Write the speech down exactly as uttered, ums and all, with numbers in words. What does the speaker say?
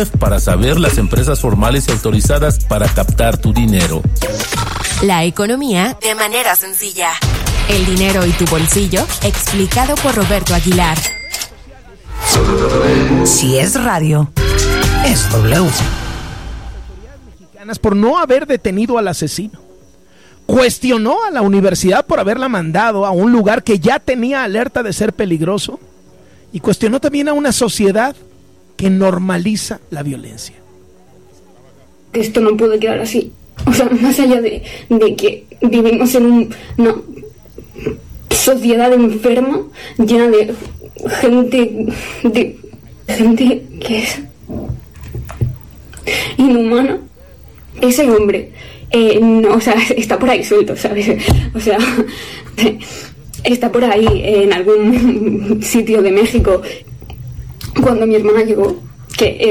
para saber las empresas formales y autorizadas para captar tu dinero. La economía de manera sencilla. El dinero y tu bolsillo, explicado por Roberto Aguilar. Si es radio, es W. Por no haber detenido al asesino. Cuestionó a la universidad por haberla mandado a un lugar que ya tenía alerta de ser peligroso. Y cuestionó también a una sociedad que normaliza la violencia. Esto no puede quedar así. O sea, más allá de, de que vivimos en un, una sociedad enferma, llena de gente, de gente que es inhumana, ese hombre, eh, no, o sea, está por ahí suelto, ¿sabes? O sea, está por ahí en algún sitio de México. Cuando mi hermana llegó, que